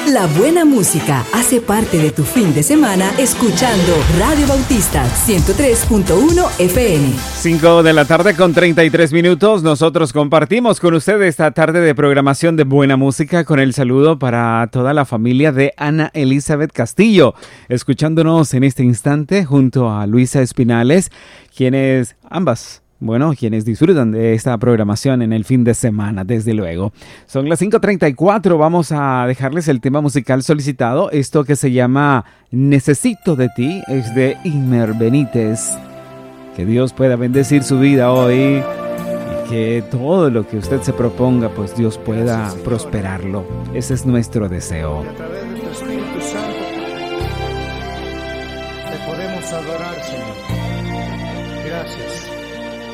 La buena música hace parte de tu fin de semana escuchando Radio Bautista 103.1 FM. 5 de la tarde con 33 minutos. Nosotros compartimos con ustedes esta tarde de programación de buena música con el saludo para toda la familia de Ana Elizabeth Castillo, escuchándonos en este instante junto a Luisa Espinales, quienes disfrutan de esta programación en el fin de semana, desde luego. Son las 5:34, vamos a dejarles el tema musical solicitado, esto que se llama Necesito de ti, es de Imer Benítez. Que Dios pueda bendecir su vida hoy y que todo lo que usted se proponga, pues Dios pueda prosperarlo. Ese es nuestro deseo. Y a través de tu Espíritu Santo te podemos adorar.